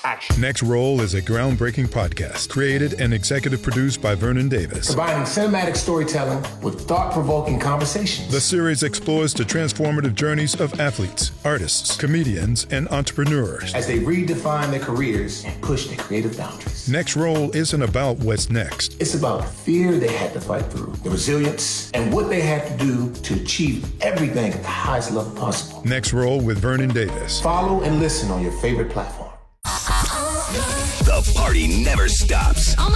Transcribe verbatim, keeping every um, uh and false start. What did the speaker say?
action. Next Roll is a groundbreaking podcast created and executive produced by Vernon Davis. Combining cinematic storytelling with thought-provoking conversations. The series explores the transformative journeys of athletes, artists, comedians, and entrepreneurs as they redefine their careers and push their creative boundaries. Next Roll isn't about what's next. It's about the fear they had to fight through, the resilience, and what they had to do to achieve everything at the highest level possible. Next Roll with Vernon Davis. Follow and listen on your favorite platform. The party never stops.